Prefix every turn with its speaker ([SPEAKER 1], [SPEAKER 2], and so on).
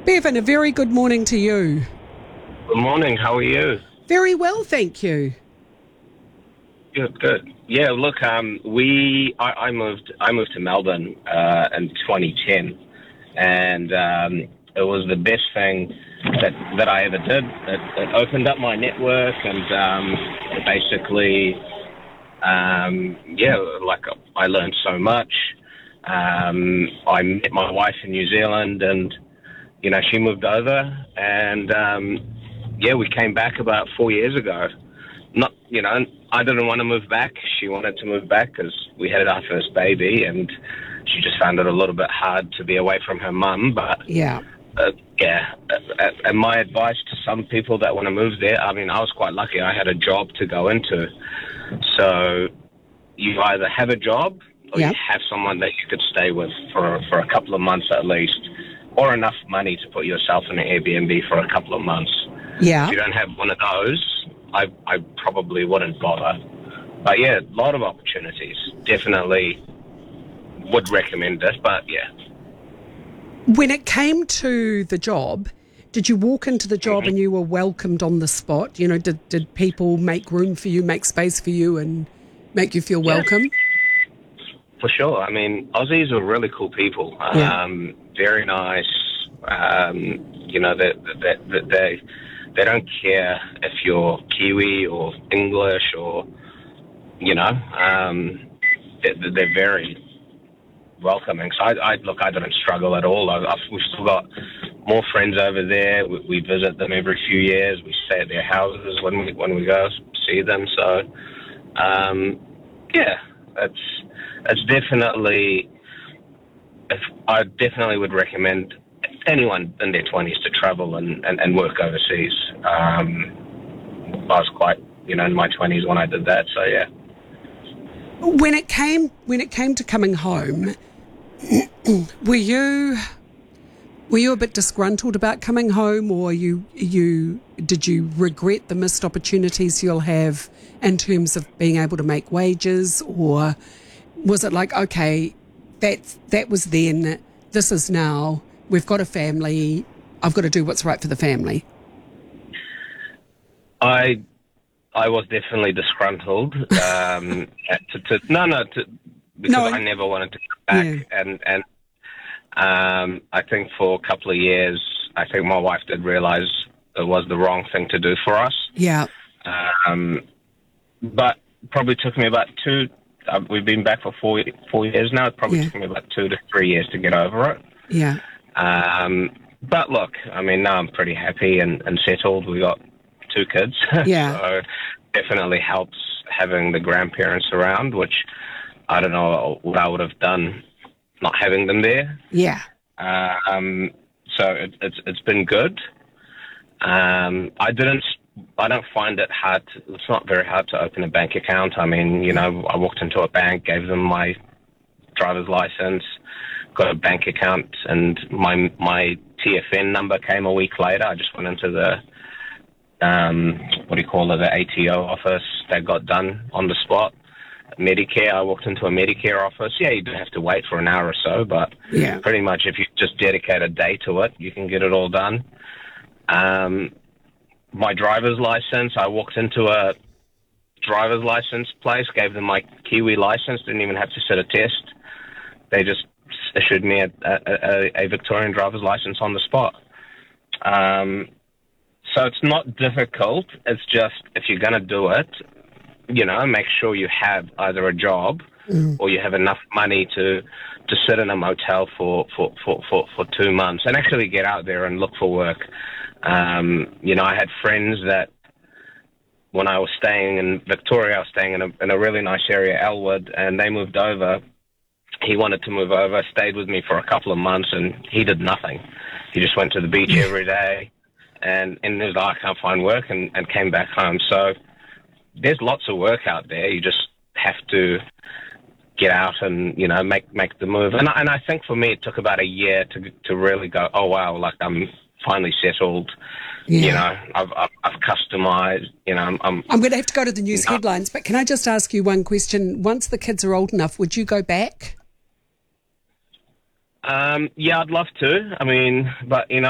[SPEAKER 1] Bevan, a very good morning to you.
[SPEAKER 2] Good morning. How are you?
[SPEAKER 1] Very well, thank you.
[SPEAKER 2] Good. Yeah. Look, I moved to Melbourne in 2010, and it was the best thing that I ever did. It opened up my network, and it basically, I learned so much. I met my wife in New Zealand, and she moved over, and we came back about 4 years ago. I didn't want to move back. She wanted to move back because we had our first baby, and she just found it a little bit hard to be away from her mum. But and my advice to some people that want to move there, I was quite lucky. I had a job to go into. So you either have a job or you have someone that you could stay with for a couple of months at least, or enough money to put yourself in an Airbnb for a couple of months.
[SPEAKER 1] Yeah.
[SPEAKER 2] If you don't have one of those, I probably wouldn't bother. But yeah, a lot of opportunities. Definitely would recommend it, but yeah.
[SPEAKER 1] When it came to the job, did you walk into the job and you were welcomed on the spot? Did people make room for you, make space for you and make you feel welcome?
[SPEAKER 2] For sure. Aussies are really cool people. Very nice. They don't care if you're Kiwi or English or, they're very welcoming. So I didn't struggle at all. We've still got more friends over there. We visit them every few years. We stay at their houses when we go see them. So, it's definitely, I definitely would recommend anyone in their 20s to travel and work overseas. I was quite, in my 20s when I did that, so yeah.
[SPEAKER 1] When it came to coming home, were you a bit disgruntled about coming home, or did you regret the missed opportunities you'll have in terms of being able to make wages, or was it like, okay, that was then, this is now, we've got a family, I've got to do what's right for the family?
[SPEAKER 2] I was definitely disgruntled. Because I never wanted to come back, and I think for a couple of years, I think my wife did realise it was the wrong thing to do for us.
[SPEAKER 1] Yeah.
[SPEAKER 2] But probably took me about we've been back for 4 years now. It probably took me about 2 to 3 years to get over it.
[SPEAKER 1] Yeah.
[SPEAKER 2] But look, now I'm pretty happy and settled. We got 2 kids.
[SPEAKER 1] Yeah.
[SPEAKER 2] So definitely helps having the grandparents around, which I don't know what I would have done not having them there.
[SPEAKER 1] Yeah.
[SPEAKER 2] So it's been good. I don't find it hard. It's not very hard to open a bank account. I walked into a bank, gave them my driver's license, got a bank account, and my TFN number came a week later. I just went into the the ATO office. That got done on the spot. Medicare, I walked into a Medicare office. Yeah, you do have to wait for an hour or so, but pretty much if you just dedicate a day to it, you can get it all done. My driver's license, I walked into a driver's license place, gave them my Kiwi license, didn't even have to sit a test. They just issued me a Victorian driver's license on the spot. So it's not difficult. It's just, if you're going to do it, make sure you have either a job or you have enough money to sit in a motel for 2 months and actually get out there and look for work. I had friends that when I was staying in Victoria, I was staying in a really nice area, Elwood, and they moved over. He wanted to move over, stayed with me for a couple of months, and he did nothing. He just went to the beach every day, and he was like, I can't find work, and came back home. So there's lots of work out there. You just have to get out and, make the move. And I think for me, it took about a year to really go, oh, wow, like I'm finally settled. Yeah. I've customized, I'm
[SPEAKER 1] going to have to go to the news headlines, but can I just ask you one question? Once the kids are old enough, would you go back?
[SPEAKER 2] Yeah, I'd love to. But,